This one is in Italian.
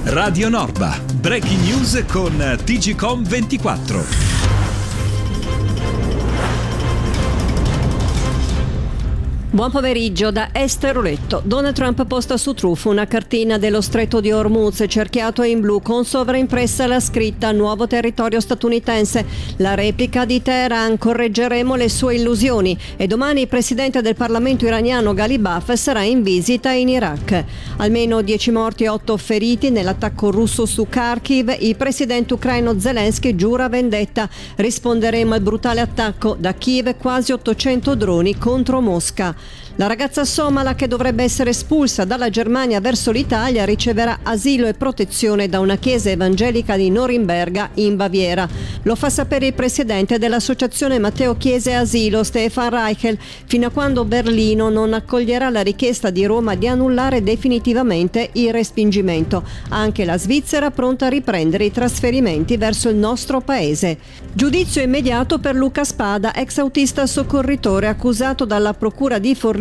Radio Norba, breaking news con TGcom24. Buon pomeriggio da Esther Oletto. Donald Trump posta su Truth una cartina dello stretto di Hormuz cerchiato in blu con sovraimpressa la scritta "Nuovo territorio statunitense". La replica di Teheran: correggeremo le sue illusioni. E domani il presidente del Parlamento iraniano Ghalibaf sarà in visita in Iraq. Almeno 10 morti e 8 feriti nell'attacco russo su Kharkiv. Il presidente ucraino Zelensky giura vendetta. Risponderemo al brutale attacco. Da Kiev quasi 800 droni contro Mosca. La ragazza somala che dovrebbe essere espulsa dalla Germania verso l'Italia riceverà asilo e protezione da una chiesa evangelica di Norimberga in Baviera. Lo fa sapere il presidente dell'associazione Matteo Chiese Asilo, Stefan Reichel, fino a quando Berlino non accoglierà la richiesta di Roma di annullare definitivamente il respingimento. Anche la Svizzera pronta a riprendere i trasferimenti verso il nostro paese. Giudizio immediato per Luca Spada, ex autista soccorritore accusato dalla procura di Forlì